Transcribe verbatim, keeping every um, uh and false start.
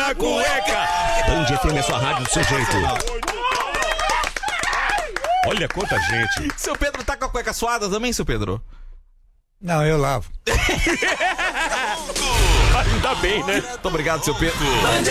na cueca. Band F M é sua rádio do seu jeito. Olha quanta gente. Seu Pedro tá com a cueca suada também, seu Pedro? Não, eu lavo. Ainda bem, né? Muito obrigado, seu Pedro.